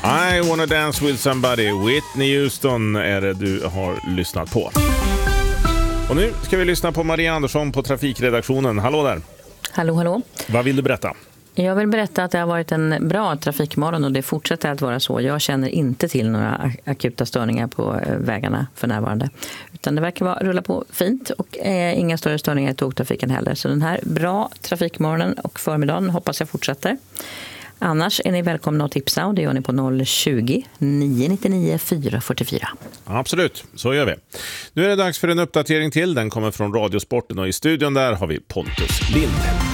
I wanna dance with somebody. Whitney Houston är det du har lyssnat på. Och nu ska vi lyssna på Maria Andersson på trafikredaktionen. Hallå där. Hallå. Vad vill du berätta? Jag vill berätta att det har varit en bra trafikmorgon och det fortsätter att vara så. Jag känner inte till några akuta störningar på vägarna för närvarande. Utan det verkar rulla på fint och inga större störningar i tågtrafiken heller. Så den här bra trafikmorgonen och förmiddagen hoppas jag fortsätter. Annars är ni välkomna att tipsa och det gör ni på 020-999 444. Absolut, så gör vi. Nu är det dags för en uppdatering till. Den kommer från Radiosporten och i studion där har vi Pontus Lind.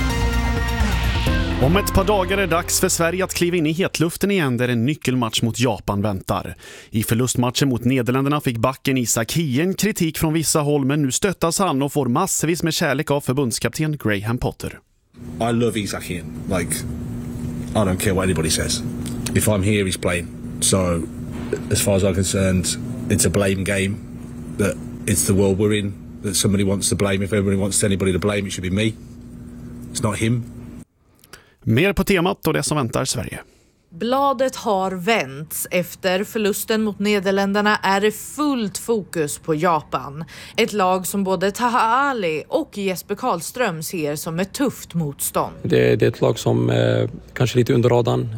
Om ett par dagar är det dags för Sverige att kliva in i hetluften igen där en nyckelmatch mot Japan väntar. I förlustmatchen mot Nederländerna fick backen Isak Hien kritik från vissa håll, men nu stöttas han och får massvis med kärlek av förbundskapten Graham Potter. I love Isak Hien. Like, I don't care what anybody says. If I'm here, he's playing. So, as far as I'm concerned, it's a blame game. That it's the world we're in. That somebody wants to blame. If everybody wants anybody to blame, it should be me. It's not him. Mer på temat och det som väntar Sverige. Bladet har vänts. Efter förlusten mot Nederländerna är det fullt fokus på Japan. Ett lag som både Taha Ali och Jesper Karlström ser som ett tufft motstånd. Det är ett lag som kanske lite under radarn.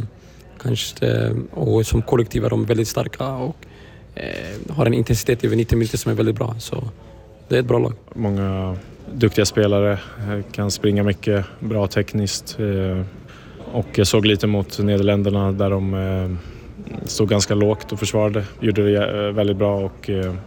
Och som kollektiv är de väldigt starka och har en intensitet över 90 minuter som är väldigt bra. Så det är ett bra lag. Många duktiga spelare, kan springa mycket, bra tekniskt. Och jag såg lite mot Nederländerna där de stod ganska lågt och försvarade. Gjorde det väldigt bra och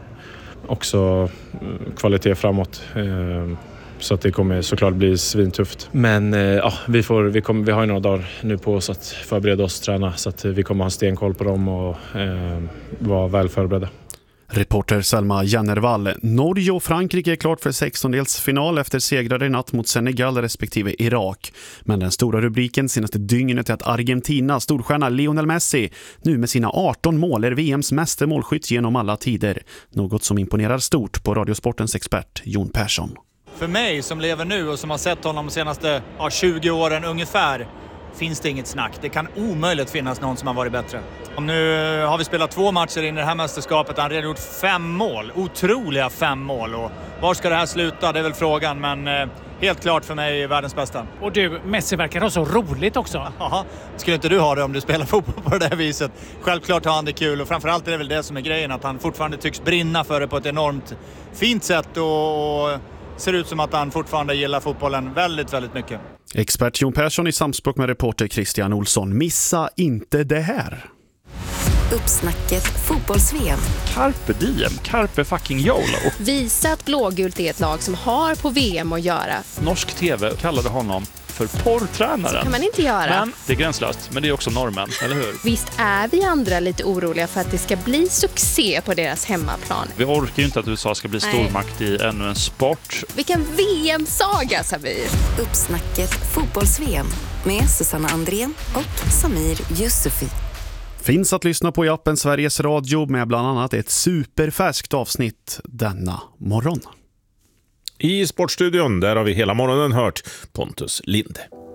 också kvalitet framåt. Så att det kommer såklart bli svintufft. Men ja, vi har ju några dagar nu på oss att förbereda oss och träna. Så att vi kommer ha stenkoll på dem och vara väl förberedda. Reporter Selma Jannervall. Norge och Frankrike är klart för 16-delsfinal efter segrar i natt mot Senegal respektive Irak. Men den stora rubriken senaste dygnet är att Argentina storstjärna Lionel Messi nu med sina 18 mål är VMs meste målskytt genom alla tider. Något som imponerar stort på Radiosportens expert Jon Persson. För mig som lever nu och som har sett honom de senaste 20 åren ungefär finns det inget snack. Det kan omöjligt finnas någon som har varit bättre. Och nu har vi spelat 2 matcher in i det här mästerskapet. Han har redan gjort 5 mål. Otroliga 5 mål. Och var ska det här sluta? Det är väl frågan. Men helt klart för mig världens bästa. Och du, Messi verkar ha så roligt också. Jaha, skulle inte du ha det om du spelar fotboll på det där viset? Självklart har han det kul. Och framförallt är det väl det som är grejen. Att han fortfarande tycks brinna för det på ett enormt fint sätt. Och ser ut som att han fortfarande gillar fotbollen väldigt, väldigt mycket. Expert Jon Persson i samspråk med reporter Christian Olsson. Missa inte det här. Uppsnacket fotbolls-VM. Carpe diem, carpe fucking YOLO. Visa att blågult är ett lag som har på VM att göra. Norsk tv kallade honom för porrtränaren. Kan man inte göra. Men det är gränslöst, men det är också normen, eller hur? Visst är vi andra lite oroliga för att det ska bli succé på deras hemmaplan. Vi orkar ju inte att USA ska bli stormakt i ännu en sport. Vilken VM-saga, Samir! Uppsnacket fotbolls-VM med Susanna Andrén och Samir Yusufi. Finns att lyssna på i appen Sveriges Radio med bland annat ett superfärskt avsnitt denna morgon. I Sportstudion där har vi hela morgonen hört Pontus Lind.